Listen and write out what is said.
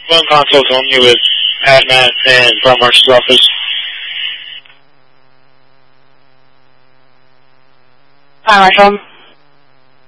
Phone console's only with Matt and Fire Marshal's office. Fire Marshal.